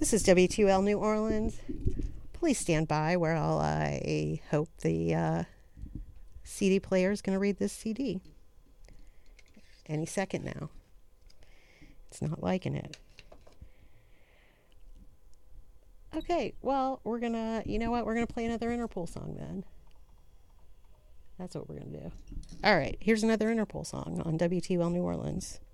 This is WTL New Orleans. Please stand by where I hope the CD player is going to read this CD. Any second now. It's not liking it. Okay, well, we're going to, you know what? We're going to play another Interpol song then. That's what we're going to do. All right, here's another Interpol song on WTL New Orleans.